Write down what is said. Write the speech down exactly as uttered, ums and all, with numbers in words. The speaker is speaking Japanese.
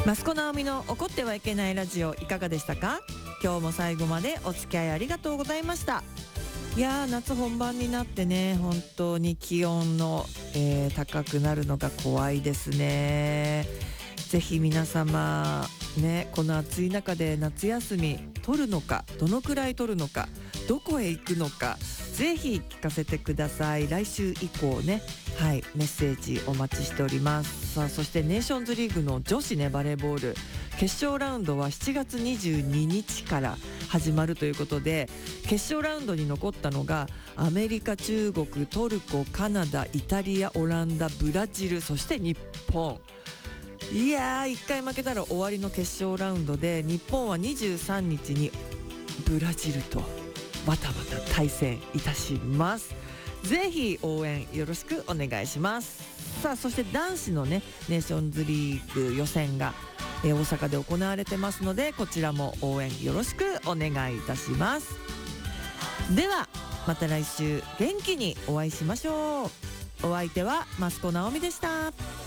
マスコナオミの怒ってはいけないラジオ、いかがでしたか？今日も最後までお付き合いありがとうございました。いやー、夏本番になってね、本当に気温の、えー高くなるのが怖いですね。ぜひ皆様ね、この暑い中で夏休み取るのか、どのくらい取るのか、どこへ行くのか、ぜひ聞かせてください。来週以降ね、はい、メッセージお待ちしております。さあ、そしてネーションズリーグの女子ね、バレーボール決勝ラウンドはしちがつにじゅうににちから始まるということで、決勝ラウンドに残ったのがアメリカ、中国、トルコ、カナダ、イタリア、オランダ、ブラジル、そして日本。いやー、いっかい負けたら終わりの決勝ラウンドで、日本はにじゅうさんにちにブラジルとバタバタ対戦いたします。ぜひ応援よろしくお願いします。さあ、そして男子のね、ネーションズリーグ予選が、えー大阪で行われてますので、こちらも応援よろしくお願いいたします。ではまた来週元気にお会いしましょう。お相手はマスコナオミでした。